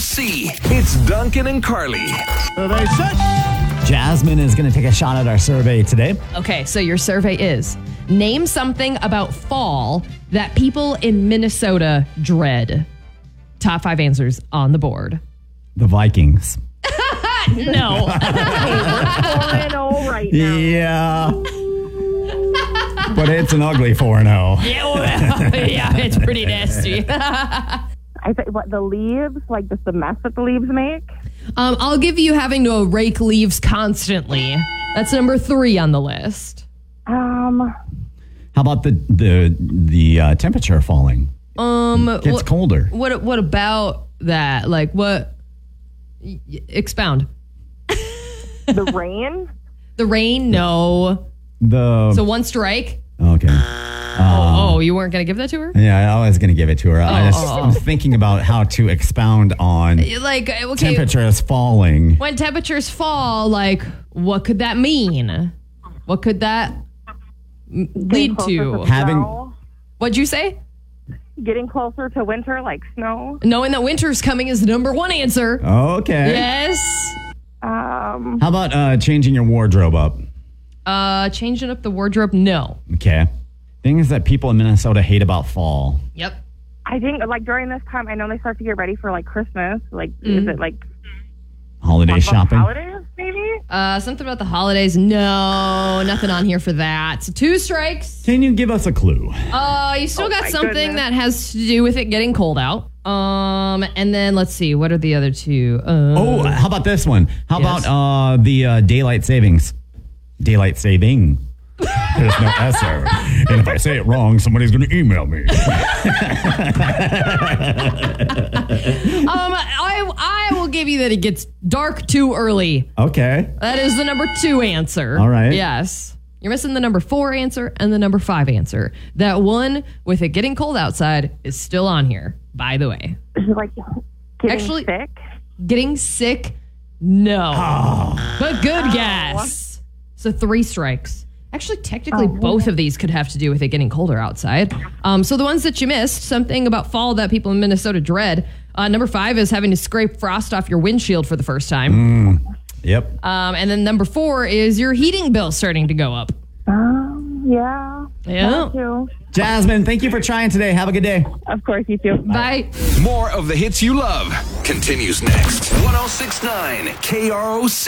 KROC. It's Duncan and Carly. Survey set. Jasmine is going to take a shot at our survey today. Okay, so your survey is, name something about fall that people in Minnesota dread. Top 5 answers on the board. The Vikings. No. 4-0 right now. Yeah. But it's an ugly 4-0. Yeah, it's pretty nasty. I think the leaves, like just the mess that the leaves make. I'll give you having to rake leaves constantly. That's number 3 on the list. How about the temperature falling? It's colder. What about that? Like what? Expound. The rain? The rain? No. So 1 strike? Okay. You weren't going to give that to her? Yeah, I was going to give it to her. I'm thinking about how to expound on like, okay, temperature is falling. When temperatures fall, like, what could that mean? What could that lead to? What'd you say? Getting closer to winter, like snow. Knowing that winter's coming is the number 1 answer. Okay. Yes. How about changing your wardrobe up? Changing up the wardrobe? No. Okay. Things that people in Minnesota hate about fall. Yep. I think like during this time, I know they start to get ready for like Christmas. Like, is it like holiday shopping? Holidays, maybe? Something about the holidays? No, nothing on here for that. So 2 strikes. Can you give us a clue? You still got something that has to do with it getting cold out. And then let's see, what are the other 2? How about this one? How about the daylight savings? Daylight saving. There's no S there. And if I say it wrong, somebody's going to email me. I will give you that it gets dark too early. Okay. That is the number 2 answer. All right. Yes. You're missing the number 4 answer and the number 5 answer. That one with it getting cold outside is still on here, by the way. Is it like getting sick? Getting sick? No. But good guess. So 3 strikes. Actually, technically, both of these could have to do with it getting colder outside. So the ones that you missed, something about fall that people in Minnesota dread. Number 5 is having to scrape frost off your windshield for the first time. Yep. And then number 4 is your heating bill starting to go up. Yeah. Yeah. Too. Jasmine, thank you for trying today. Have a good day. Of course, you too. Bye. More of the hits you love continues next. 106.9 KROC.